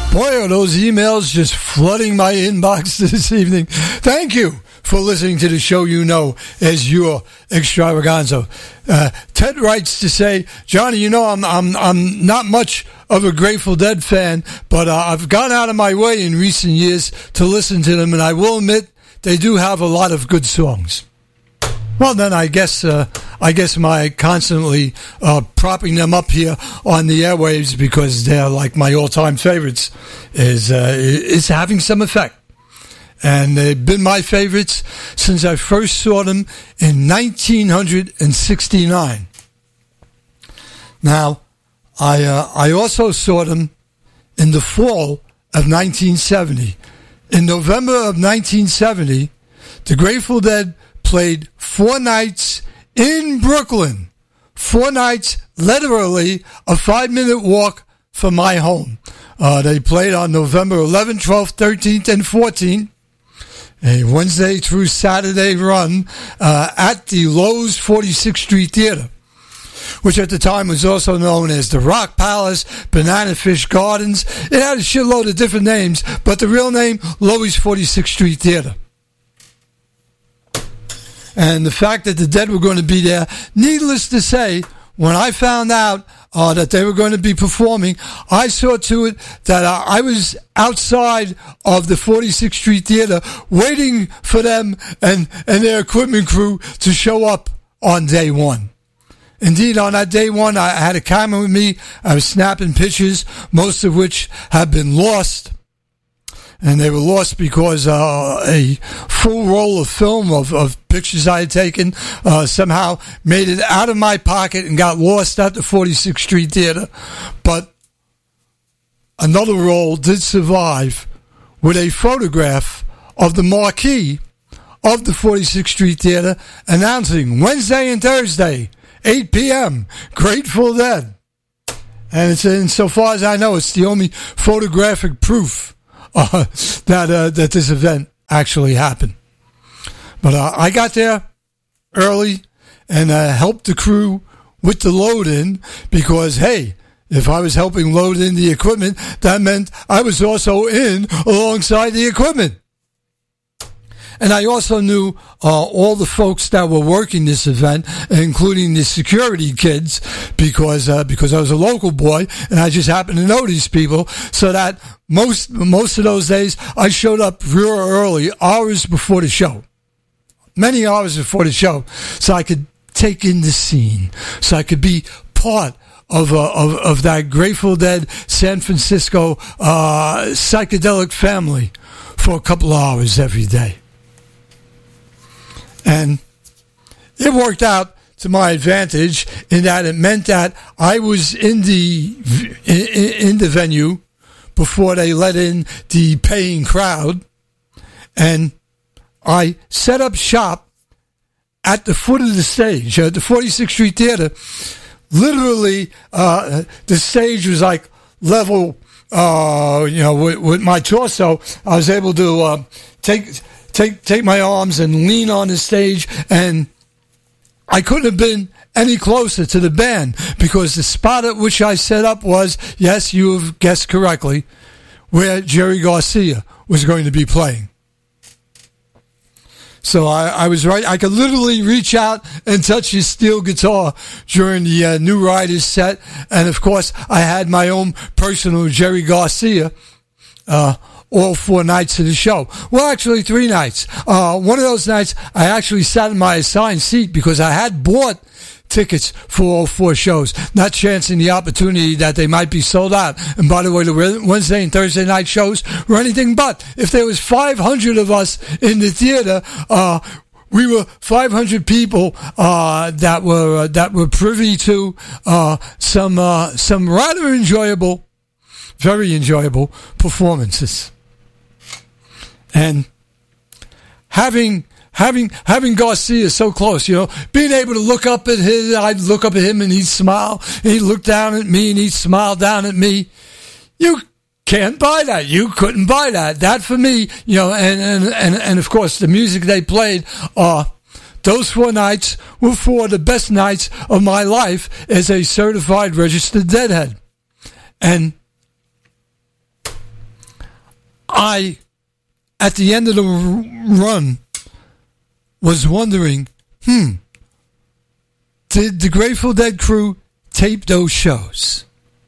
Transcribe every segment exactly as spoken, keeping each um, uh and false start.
Boy, are those emails just flooding my inbox this evening. Thank you for listening to the show you know as your extravaganza. Uh, Ted writes to say, Johnny, you know, I'm I'm I'm not much of a Grateful Dead fan, but uh, I've gone out of my way in recent years to listen to them, and I will admit they do have a lot of good songs. Well, then I guess uh, I guess my constantly uh, propping them up here on the airwaves because they're like my all-time favorites is uh, is having some effect. And they've been my favorites since I first saw them in nineteen sixty-nine. Now, I uh, I also saw them in the fall of nineteen seventy. In November of nineteen seventy, the Grateful Dead played four nights in Brooklyn. Four nights, literally a five-minute walk from my home. Uh, they played on November eleventh, twelfth, thirteenth, and fourteenth. A Wednesday through Saturday run uh, at the Lowe's forty-sixth Street Theater, which at the time was also known as the Rock Palace, Banana Fish Gardens. It had a shitload of different names, but the real name, Lowe's forty-sixth Street Theater. And the fact that the Dead were going to be there, needless to say, when I found out uh, that they were going to be performing, I saw to it that uh, I was outside of the forty-sixth Street Theater waiting for them and, and their equipment crew to show up on day one. Indeed, on that day one, I had a camera with me. I was snapping pictures, most of which have been lost. And they were lost because uh, a full roll of film of, of pictures I had taken uh, somehow made it out of my pocket and got lost at the forty-sixth Street Theater. But another roll did survive with a photograph of the marquee of the forty-sixth Street Theater announcing Wednesday and Thursday, eight p.m., Grateful Dead. And it's, insofar as I know, it's the only photographic proof Uh, that uh, that this event actually happened. But uh, I got there early and uh, helped the crew with the load in because, hey, if I was helping load in the equipment, that meant I was also in alongside the equipment. And I also knew uh, all the folks that were working this event, including the security kids, because uh, because I was a local boy, and I just happened to know these people. So that most most of those days, I showed up real early, hours before the show, many hours before the show, so I could take in the scene, so I could be part of uh, of, of that Grateful Dead San Francisco uh, psychedelic family for a couple of hours every day. And it worked out to my advantage in that it meant that I was in the in, in the venue before they let in the paying crowd, and I set up shop at the foot of the stage at the forty-sixth Street Theater. Literally, uh, the stage was like level, uh, you know, with, with my torso. I was able to uh, take. Take take my arms and lean on the stage, and I couldn't have been any closer to the band because the spot at which I set up was, yes, you have guessed correctly, where Jerry Garcia was going to be playing. So I, I was right. I could literally reach out and touch his steel guitar during the uh, New Riders set, and of course, I had my own personal Jerry Garcia uh all four nights of the show. Well, actually, three nights. Uh, one of those nights, I actually sat in my assigned seat because I had bought tickets for all four shows, not chancing the opportunity that they might be sold out. And by the way, the Wednesday and Thursday night shows were anything but. If there was five hundred of us in the theater, uh, we were five hundred people uh, that were uh, that were privy to uh, some uh, some rather enjoyable, very enjoyable performances. And having having having Garcia so close, you know, being able to look up at his, I'd look up at him and he'd smile, and he'd look down at me and he'd smile down at me. You can't buy that. You couldn't buy that. That for me, you know, and and and, and of course the music they played, uh, those four nights were four of the best nights of my life as a certified registered Deadhead. And I, at the end of the run, was wondering, hmm, did the Grateful Dead crew tape those shows?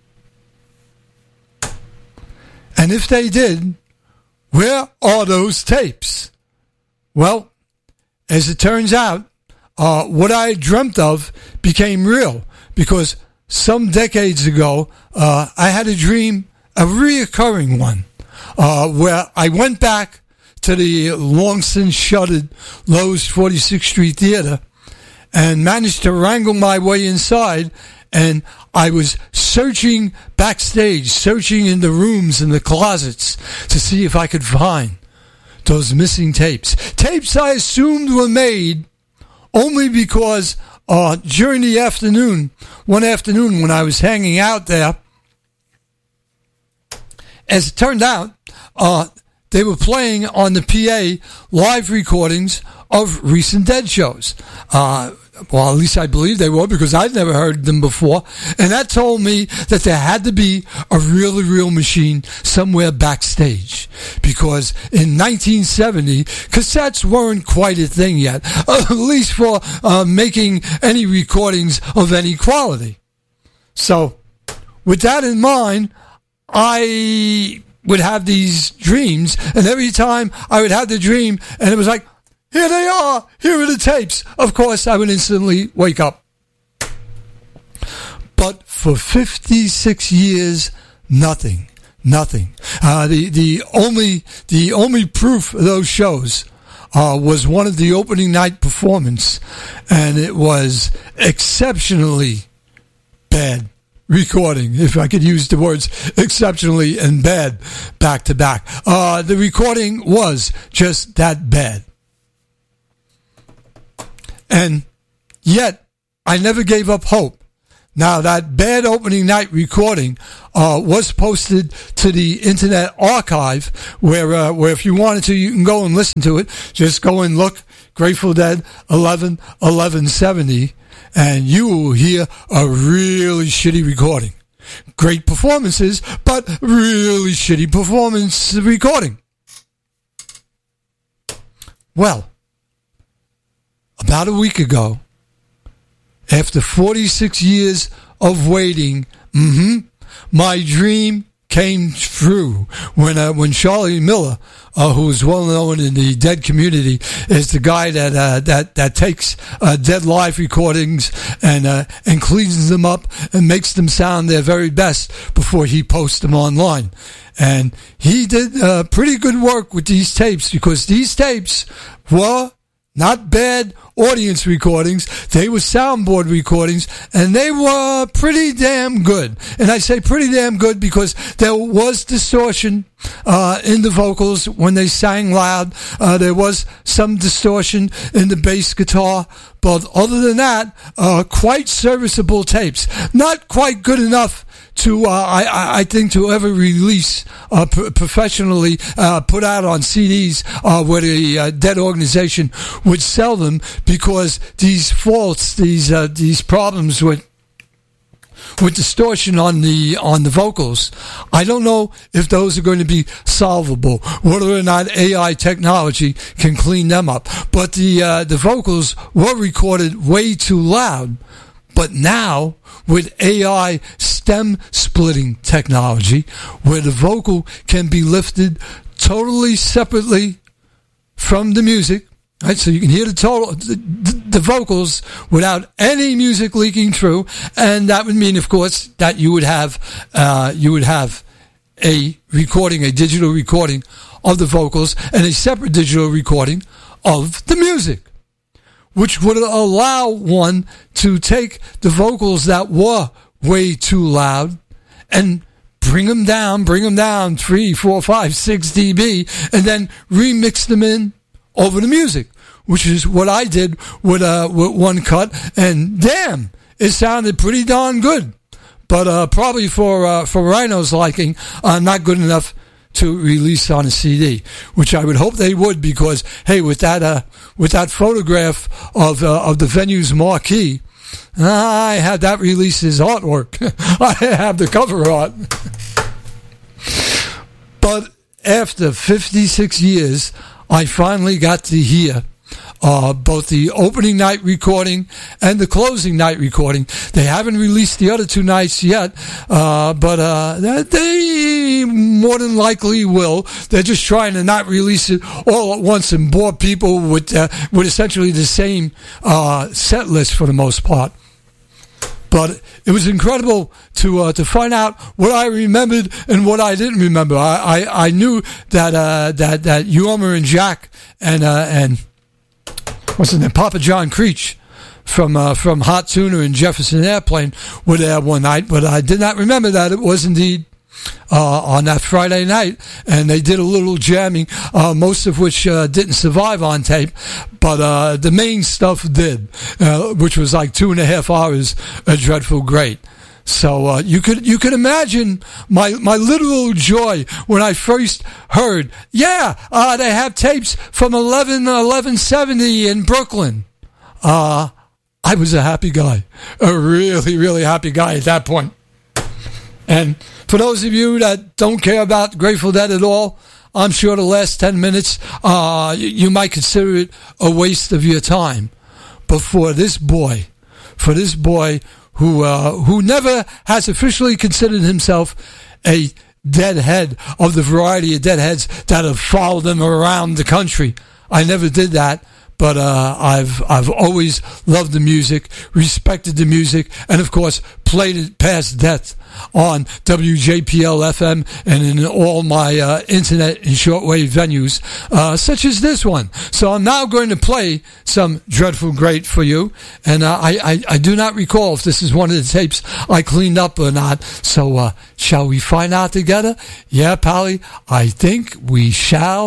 And if they did, where are those tapes? Well, as it turns out, uh, what I dreamt of became real, because some decades ago, uh, I had a dream, a reoccurring one, uh, where I went back to the long since shuttered Lowe's forty-sixth Street Theater and managed to wrangle my way inside, and I was searching backstage, searching in the rooms and the closets to see if I could find those missing tapes. Tapes I assumed were made only because uh, during the afternoon, one afternoon when I was hanging out there, as it turned out, uh, they were playing on the P A live recordings of recent Dead shows. Uh, well, at least I believe they were, because I'd never heard them before. And that told me that there had to be a really real machine somewhere backstage. Because in nineteen seventy, cassettes weren't quite a thing yet, at least for uh, making any recordings of any quality. So, with that in mind, I would have these dreams, and every time I would have the dream, and it was like, here they are, here are the tapes. Of course, I would instantly wake up. But for fifty-six years, nothing, nothing. Uh, the the only the only proof of those shows uh, was one of the opening night performance, and it was exceptionally bad recording, if I could use the words exceptionally and bad back to back. Uh, the recording was just that bad. And yet, I never gave up hope. Now, that bad opening night recording uh, was posted to the Internet Archive, where uh, where if you wanted to, you can go and listen to it. Just go and look, Grateful Dead eleven eleven seventy, and you will hear a really shitty recording. Great performances, but really shitty performance recording. Well, about a week ago, after forty-six years of waiting, mm-hmm, my dream came true when uh, when Charlie Miller, uh, who is well known in the Dead community, is the guy that uh, that that takes uh, Dead live recordings and uh, and cleans them up and makes them sound their very best before he posts them online. And he did uh, pretty good work with these tapes, because these tapes were not bad audience recordings. They were soundboard recordings, and they were pretty damn good. And I say pretty damn good because there was distortion uh, in the vocals when they sang loud. Uh, there was some distortion in the bass guitar. But other than that, uh, quite serviceable tapes. Not quite good enough to, uh, I, I think, to ever release uh, p- professionally, uh, put out on C Ds uh, where the uh, Dead organization would sell them, because these faults, these uh, these problems with with distortion on the on the vocals, I don't know if those are going to be solvable, whether or not A I technology can clean them up. But the uh, the vocals were recorded way too loud. But now, with A I stem splitting technology, where the vocal can be lifted totally separately from the music, right? So you can hear the total, the, the vocals without any music leaking through, and that would mean, of course, that you would have, uh, you would have a recording, a digital recording of the vocals, and a separate digital recording of the music, which would allow one to take the vocals that were way too loud and bring them down, bring them down three, four, five, six decibels, and then remix them in over the music, which is what I did with, uh, with one cut, and damn, it sounded pretty darn good. But uh, probably for uh, for Rhino's liking, uh, not good enough to release on a C D, which I would hope they would, because hey, with that uh, with that photograph of uh, of the venue's marquee, I had that released as artwork. I have the cover art. But after fifty-six years, I finally got to hear Uh, both the opening night recording and the closing night recording. They haven't released the other two nights yet, uh, but uh, they more than likely will. They're just trying to not release it all at once and bore people with uh, with essentially the same uh, set list for the most part. But it was incredible to uh, to find out what I remembered and what I didn't remember. I I, I knew that uh, that that Yorma and Jack and uh, and what's his name, Papa John Creech from uh, from Hot Tuna and Jefferson Airplane were there one night, but I did not remember that it was indeed uh, on that Friday night, and they did a little jamming, uh, most of which uh, didn't survive on tape, but uh, the main stuff did, uh, which was like two and a half hours of Dreadful Great. So uh, you could you could imagine my my literal joy when I first heard, yeah, uh, they have tapes from eleven eleven seventy in Brooklyn. Uh, I was a happy guy, a really really happy guy at that point. And for those of you that don't care about Grateful Dead at all, I'm sure the last ten minutes uh, you, you might consider it a waste of your time. But for this boy, for this boy. Who uh, who never has officially considered himself a deadhead of the variety of deadheads that have followed him around the country. I never did that, but uh, I've I've always loved the music, respected the music, and of course played it past death on W J P L F M and in all my uh, internet and shortwave venues, uh, such as this one. So I'm now going to play some Dreadful Great for you, and uh, I, I, I do not recall if this is one of the tapes I cleaned up or not. So uh, shall we find out together? Yeah, Pally, I think we shall.